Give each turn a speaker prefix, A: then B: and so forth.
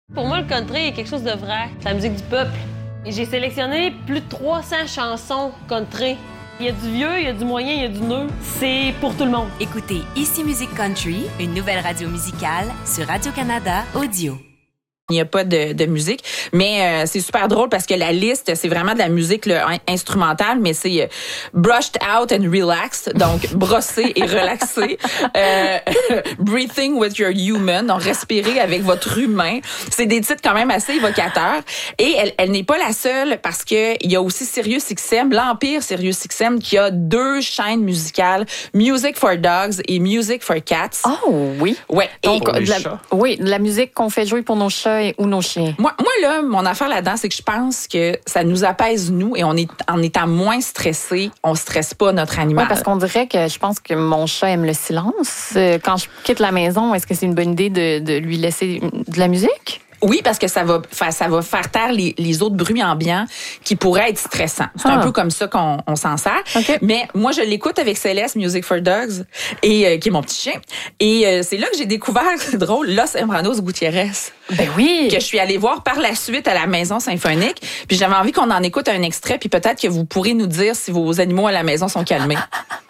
A: Pour moi, le country est quelque chose de vrai. C'est la musique du peuple. Et j'ai sélectionné plus de 300 chansons country. Il y a du vieux, il y a du moyen, il y a du neuf. C'est pour tout le monde.
B: Écoutez Ici Musique Country, une nouvelle radio musicale sur Radio-Canada Audio.
C: Il n'y a pas de musique, mais c'est super drôle parce que la liste, c'est vraiment de la musique là, instrumentale, mais c'est brushed out and relaxed, donc brossé et relaxé. Breathing with your human, donc respirer avec votre humain. C'est des titres quand même assez évocateurs. Et elle n'est pas la seule parce que il y a aussi SiriusXM, l'Empire SiriusXM, qui a 2 chaînes musicales, Music for Dogs et Music for Cats.
D: Oh oui.
C: Ouais.
D: Donc, de la musique qu'on fait jouer pour nos chats ou nos chiens.
C: Moi là, mon affaire là-dedans, c'est que je pense que ça nous apaise, nous, et en étant moins stressé, on stresse pas notre animal.
D: Oui, parce qu'on dirait que je pense que mon chat aime le silence. Quand je quitte la maison, est-ce que c'est une bonne idée de lui laisser de la musique?
C: Oui, parce que ça va faire taire les autres bruits ambiants qui pourraient être stressants. C'est un peu comme ça qu'on s'en sert.
D: Okay.
C: Mais moi, je l'écoute avec Céleste, Music for Dogs, et qui est mon petit chien. Et c'est là que j'ai découvert, c'est drôle, Los Hermanos Gutiérrez.
D: Ben oui.
C: Que je suis allée voir par la suite à la Maison Symphonique. Puis j'avais envie qu'on en écoute un extrait, puis peut-être que vous pourrez nous dire si vos animaux à la maison sont calmés.